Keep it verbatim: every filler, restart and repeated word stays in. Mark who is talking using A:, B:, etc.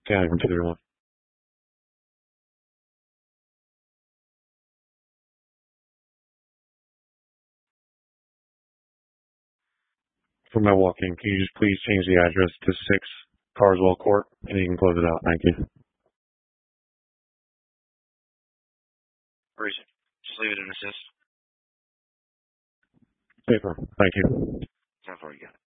A: County from two three one. For my walk-in, can you just please change the address to six Carswell Court, and you can close it out. Thank you.
B: Appreciate it. Just leave it in assist.
A: Paper. Thank you.
B: That's all you got.